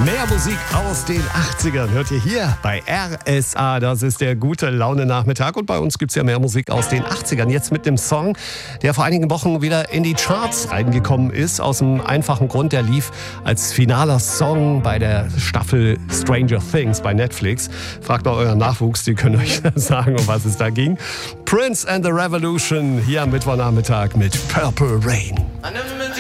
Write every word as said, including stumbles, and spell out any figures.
Mehr Musik aus den achtzigern hört ihr hier bei R S A. Das ist der gute Laune-Nachmittag. Und bei uns gibt es ja mehr Musik aus den achtzigern. Jetzt mit dem Song, der vor einigen Wochen wieder in die Charts reingekommen ist. Aus dem einfachen Grund, der lief als finaler Song bei der Staffel Stranger Things bei Netflix. Fragt mal euren Nachwuchs, die können euch sagen, um was es da ging. Prince and the Revolution hier am Mittwochnachmittag mit Purple Rain.